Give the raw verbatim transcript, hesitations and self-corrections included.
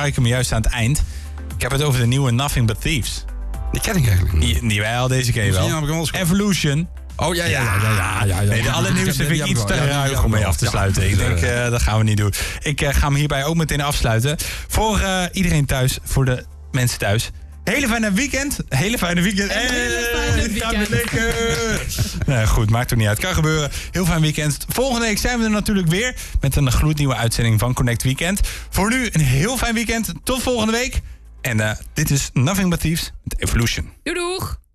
draai ik hem juist aan het eind. Ik heb het over de nieuwe Nothing But Thieves. Die ken ik eigenlijk niet. Die, die wij al deze keer wel. Ja, heb ik wel eens gehoord. Evolution. Oh ja, ja, ja. ja, ja, ja, ja. Nee, de allernieuwste vind ik iets te ruig om mee af te sluiten. Ik denk, uh, dat gaan we niet doen. Ik uh, ga hem hierbij ook meteen afsluiten. Voor uh, iedereen thuis, voor de mensen thuis. Hele fijne weekend. Hele fijne weekend. Een hele fijne weekend. Gaat weer lekker. Nou goed, maakt ook niet uit. Kan gebeuren. Heel fijn weekend. Volgende week zijn we er natuurlijk weer met een gloednieuwe uitzending van Connect Weekend. Voor nu een heel fijn weekend. Tot volgende week. En uh, dit is Nothing But Thieves met Evolution. Doei doeg.